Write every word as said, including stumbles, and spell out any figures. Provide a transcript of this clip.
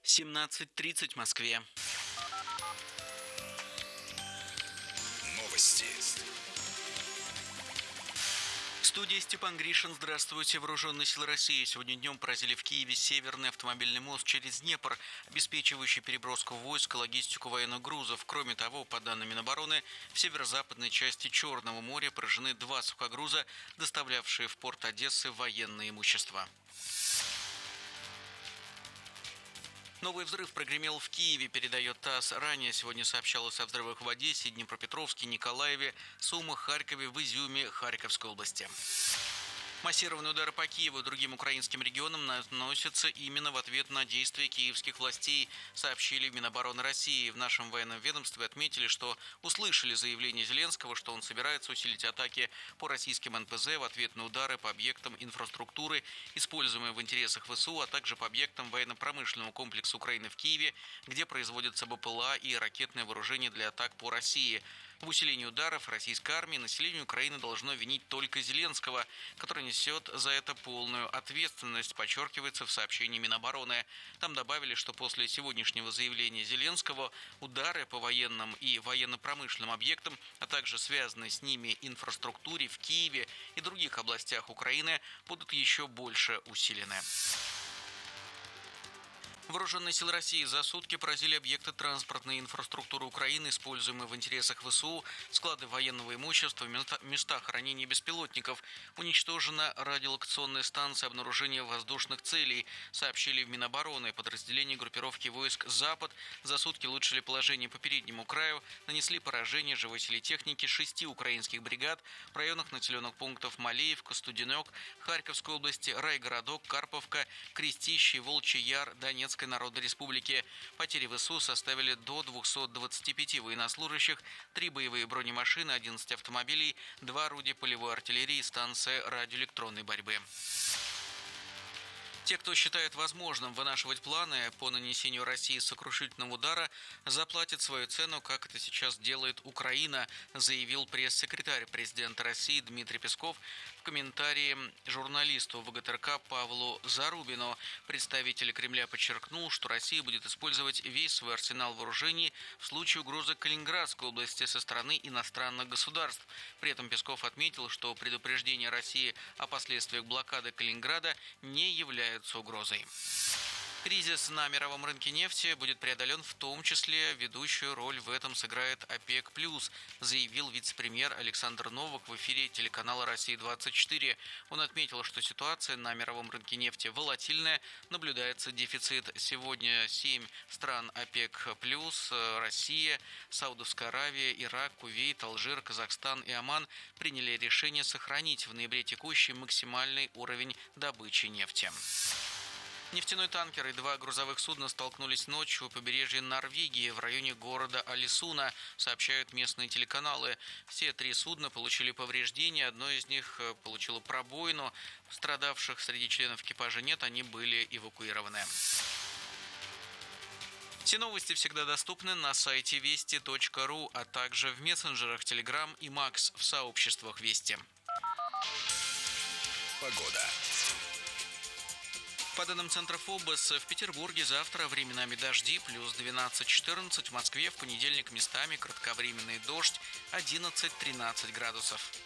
семнадцать тридцать в Москве. Новости. В студии Степан Гришин. Здравствуйте. Вооруженные силы России сегодня днем поразили в Киеве северный автомобильный мост через Днепр, обеспечивающий переброску войск и логистику военных грузов. Кроме того, по данным Минобороны, в северо-западной части Черного моря поражены два сухогруза, доставлявшие в порт Одессы военное имущество. Новый взрыв прогремел в Киеве, передает ТАСС. Ранее сегодня сообщалось о взрывах в Одессе, Днепропетровске, Николаеве, Сумах, Харькове, в Изюме Харьковской области. Массированные удары по Киеву и другим украинским регионам наносятся именно в ответ на действия киевских властей, сообщили в Минобороны России. В нашем военном ведомстве отметили, что услышали заявление Зеленского, что он собирается усилить атаки по российским эн пэ зэ в ответ на удары по объектам инфраструктуры, используемые в интересах вэ эс у, а также по объектам военно-промышленного комплекса Украины в Киеве, где производятся бэ пэ эл а и ракетное вооружение для атак по России. В усилении ударов российской армии население Украины должно винить только Зеленского, который несет за это полную ответственность, подчеркивается в сообщении Минобороны. Там добавили, что после сегодняшнего заявления Зеленского удары по военным и военно-промышленным объектам, а также связанной с ними инфраструктуре в Киеве и других областях Украины будут еще больше усилены. Вооруженные силы России за сутки поразили объекты транспортной инфраструктуры Украины, используемые в интересах вэ эс у, склады военного имущества, места хранения беспилотников. Уничтожена радиолокационная станция обнаружения воздушных целей, сообщили в Минобороны. Подразделения группировки войск «Запад» за сутки улучшили положение по переднему краю, нанесли поражение живой силе техники шести украинских бригад в районах населенных пунктов Малеевка, Студенек, Харьковской области, Райгородок, Карповка, Крестище, Волчий Яр, Донецк Народной Республики. Потери вэ эс у составили до двухсот двадцати пяти военнослужащих, три боевые бронемашины, одиннадцать автомобилей, два орудия полевой артиллерии, станция радиоэлектронной борьбы. Те, кто считает возможным вынашивать планы по нанесению России сокрушительного удара, заплатят свою цену, как это сейчас делает Украина, заявил пресс-секретарь президента России Дмитрий Песков в комментарии журналисту вэ гэ тэ эр ка Павлу Зарубину. Представитель Кремля подчеркнул, что Россия будет использовать весь свой арсенал вооружений в случае угрозы Калининградской области со стороны иностранных государств. При этом Песков отметил, что предупреждение России о последствиях блокады Калининграда не является угрозой. Кризис на мировом рынке нефти будет преодолен, в том числе ведущую роль в этом сыграет ОПЕК+, заявил вице-премьер Александр Новак в эфире телеканала «Россия двадцать четыре». Он отметил, что ситуация на мировом рынке нефти волатильная, наблюдается дефицит. Сегодня семь стран ОПЕК+, Россия, Саудовская Аравия, Ирак, Кувейт, Алжир, Казахстан и Оман приняли решение сохранить в ноябре текущий максимальный уровень добычи нефти. Нефтяной танкер и два грузовых судна столкнулись ночью у побережья Норвегии в районе города Алисуна, сообщают местные телеканалы. Все три судна получили повреждения, одно из них получило пробоину. Пострадавших среди членов экипажа нет, они были эвакуированы. Все новости всегда доступны на сайте вести точка ру, а также в мессенджерах Telegram и Макс в сообществах Вести. Погода. По данным Центра ФОБОС, в Петербурге завтра временами дожди, плюс двенадцать-четырнадцать, в Москве в понедельник местами кратковременный дождь, одиннадцать-тринадцать градусов.